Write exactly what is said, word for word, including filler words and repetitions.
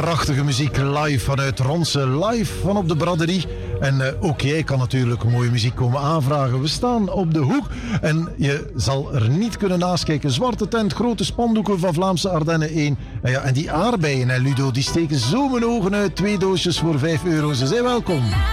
prachtige muziek live vanuit Ronse, live van op de braderie. En uh, ook jij kan natuurlijk mooie muziek komen aanvragen. We staan op de hoek en je zal er niet kunnen naast kijken. Zwarte tent, grote spandoeken van Vlaamse Ardennen één. En, ja, en die aardbeien, hè, Ludo, die steken zo mijn ogen uit. Twee doosjes voor vijf euro. Ze zijn welkom.